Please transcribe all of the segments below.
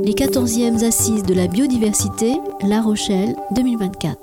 Les 14e Assises de la biodiversité, La Rochelle 2024.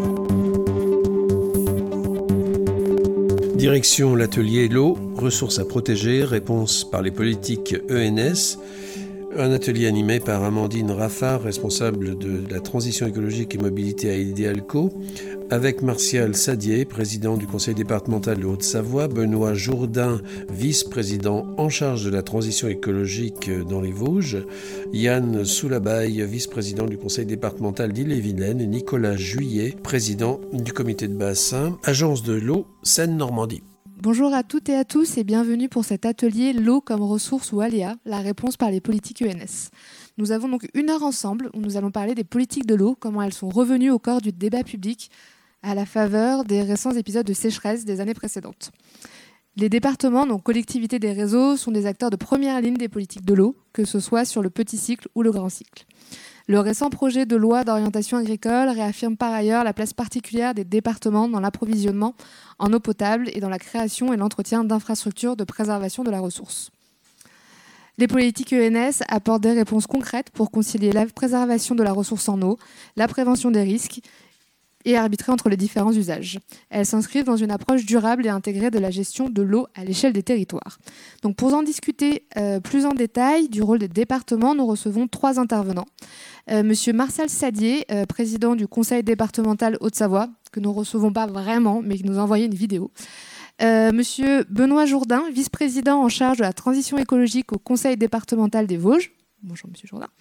Direction l'atelier L'eau, ressources à protéger, réponse par les politiques ENS. Un atelier animé par Amandine Raffard, responsable de la transition écologique et mobilité à Idealco, avec Martial Sadier, président du conseil départemental de Haute-Savoie, Benoît Jourdain, vice-président en charge de la transition écologique dans les Vosges, Yann Soulabaille, vice-président du conseil départemental d'Ille-et-Vilaine, et Nicolas Juillet, président du comité de bassin, agence de l'eau Seine-Normandie. Bonjour à toutes et à tous et bienvenue pour cet atelier L'eau comme ressource ou aléa, la réponse par les politiques ENS. Nous avons donc 1 heure ensemble où nous allons parler des politiques de l'eau, comment elles sont revenues au corps du débat public à la faveur des récents épisodes de sécheresse des années précédentes. Les départements, donc collectivités des réseaux, sont des acteurs de première ligne des politiques de l'eau, que ce soit sur le petit cycle ou le grand cycle. Le récent projet de loi d'orientation agricole réaffirme par ailleurs la place particulière des départements dans l'approvisionnement en eau potable et dans la création et l'entretien d'infrastructures de préservation de la ressource. Les politiques ENS apportent des réponses concrètes pour concilier la préservation de la ressource en eau, la prévention des risques et arbitrer entre les différents usages. Elles s'inscrivent dans une approche durable et intégrée de la gestion de l'eau à l'échelle des territoires. Donc pour en discuter plus en détail du rôle des départements, nous recevons 3 intervenants. Monsieur Martial Sadier, président du conseil départemental Haute-Savoie, que nous ne recevons pas vraiment, mais qui nous a envoyé une vidéo. Monsieur Benoît Jourdain, vice-président en charge de la transition écologique au conseil départemental des Vosges. Bonjour Monsieur Jourdain.